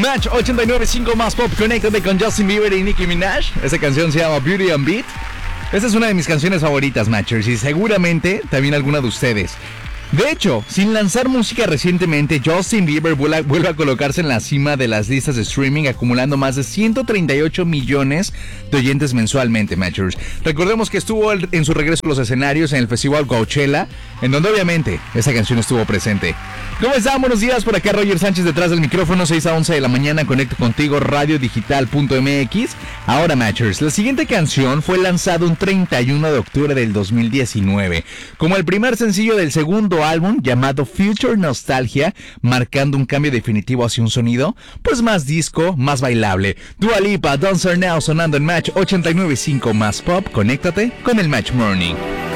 Match 89.5 más pop, conéctate con Justin Bieber y Nicki Minaj. Esta canción se llama Beauty and Beat. Esta es una de mis canciones favoritas, Matchers, y seguramente también alguna de ustedes. De hecho, sin lanzar música recientemente, Justin Bieber vuelve a colocarse en la cima de las listas de streaming, acumulando más de 138 millones de oyentes mensualmente, Matchers. Recordemos que estuvo en su regreso a los escenarios en el Festival Coachella, en donde obviamente esta canción estuvo presente. ¿Cómo están? Buenos días, por acá Roger Sánchez detrás del micrófono, 6 a 11 de la mañana, conecto contigo, radiodigital.mx. Ahora, Matchers, la siguiente canción fue lanzada un 31 de octubre del 2019, como el primer sencillo del segundo álbum llamado Future Nostalgia, marcando un cambio definitivo hacia un sonido pues más disco, más bailable. Dua Lipa, Don't Start Now, sonando en Match 89.5 más pop. Conéctate con el Match Morning.